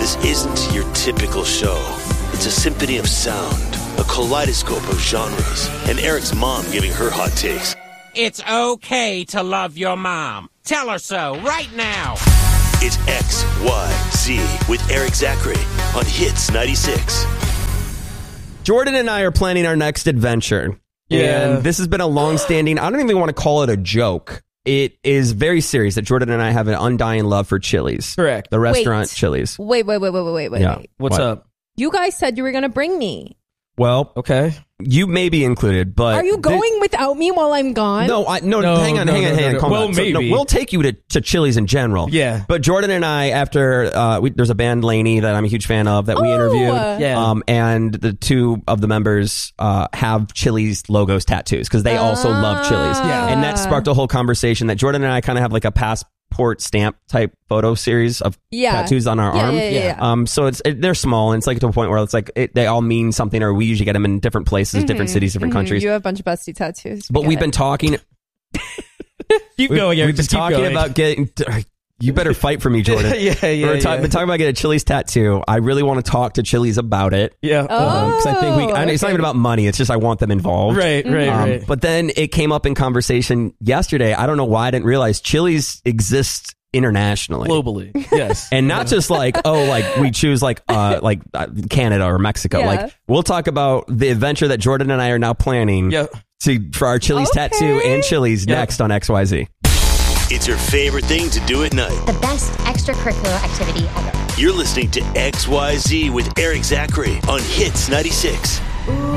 This isn't your typical show. It's a symphony of sound, a kaleidoscope of genres, and Eric's mom giving her hot takes. It's okay to love your mom. Tell her so right now. It's XYZ with Eric Zachary on Hits 96. Jordan and I are planning our next adventure. Yeah. And this has been a long-standing, I don't even want to call it a joke. It is very serious that Jordan and I have an undying love for Chili's. Correct. The restaurant Chili's. Wait. Yeah. What's up? You guys said you were going to bring me. Well, Okay. you may be included, but... Are you going without me while I'm gone? No, hang on. Calm Well, down. maybe. We'll take you to Chili's in general. Yeah. But Jordan and I, after there's a band, Laney, that I'm a huge fan of, that we interviewed. Yeah. And the two of the members have Chili's logos tattoos because they also love Chili's. Yeah. And that sparked a whole conversation that Jordan and I kind of have like a passport stamp type photo series of tattoos on our arm. Yeah. So they're small, and it's like to a point where it's like they all mean something, or we usually get them in different places, different cities, different countries. You have a bunch of bestie tattoos. But we've been talking. Keep going, Eric. We've been Just keep talking going. about getting. You better fight for me, Jordan. We've been talking about getting a Chili's tattoo. I really want to talk to Chili's about it. Yeah. Because I think it's not even about money. It's just I want them involved. Right. But then it came up in conversation yesterday. I don't know why I didn't realize Chili's exists internationally, Globally, yes. and not just like we choose Canada or Mexico. Yeah. Like we'll talk about the adventure that Jordan and I are now planning for our Chili's tattoo and Chili's next on XYZ. It's your favorite thing to do at night. The best extracurricular activity ever. You're listening to XYZ with Eric Zachary on Hits 96.